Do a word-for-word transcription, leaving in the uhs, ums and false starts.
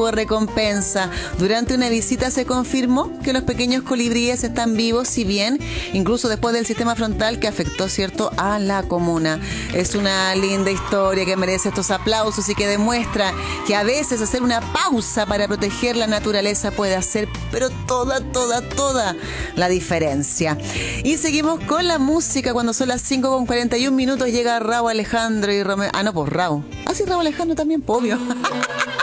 tipo de recompensa. Durante una visita se confirmó que los pequeños colibríes están vivos, si bien incluso después del sistema frontal que afectó, ¿cierto?, a la comuna. Es una linda historia que merece estos aplausos y que demuestra que a veces hacer una pausa para proteger la naturaleza puede hacer, pero toda, toda, toda la diferencia. Y seguimos con la música cuando son las cinco con cuarenta y un minutos. Llega Rauw Alejandro y Romeo. Ah, no, pues Rauw. Ah, sí, Rauw Alejandro también, pues, obvio.